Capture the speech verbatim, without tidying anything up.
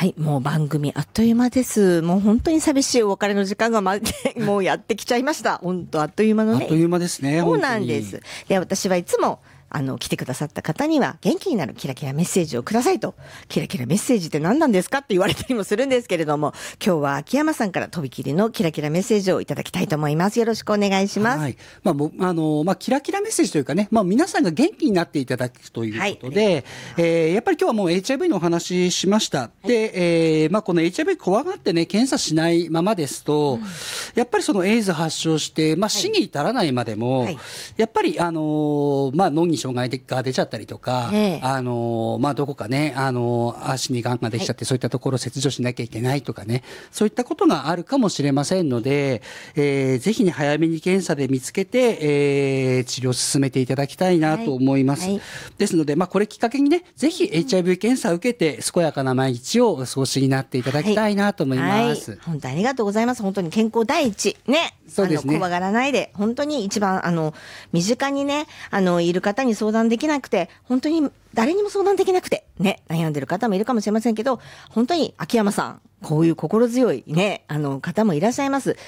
はい、もう番組あっという間です。もう本当に寂しいお別れの時間が、ま、もうやってきちゃいました。本当あっという間のね。 あっという間ですね。 そうなんです。で、私はいつもあの来てくださった方には元気になるキラキラメッセージをくださいと。キラキラメッセージって何なんですかって言われたりもするんですけれども、今日は秋山さんからとびきりのキラキラメッセージをいただきたいと思います。よろしくお願いします。 はい。まあ、もあの、まあ、キラキラメッセージというかね、まあ、皆さんが元気になっていただくということで、はい、えー、やっぱり今日はもう エイチアイブイ のお話しました。はい、で、えー、まあ、この エイチアイブイ 怖がってね、検査しないままですと、うん、やっぱりそのエイズ発症して、まあ、死に至らないまでも、はい、やっぱり、あの、まあ、脳に障害が出ちゃったりとか、えー、あの、まあ、どこかね、あの、足に癌ができちゃって、はい、そういったところを切除しなきゃいけないとかね、そういったことがあるかもしれませんので、えー、ぜひね、早めに検査で見つけて、えー、治療を進めていただきたいなと思います。はいはい、ですので、まあ、これきっかけにね、ぜひ エイチアイブイ 検査を受けて、健やかな毎日をお過ごしになっていただきたいなと思います。 はいはい、本当にありがとうございます。本当に健康第一。ね。 そうですね。 あの、怖がらないで、本当に一番、あの、身近にね、あの、いる方に相談できなくて、本当に誰にも相談できなくて、ね、悩んでる方もいるかもしれませんけど、本当に秋山さん、こういう心強いね、あの、方もいらっしゃいます。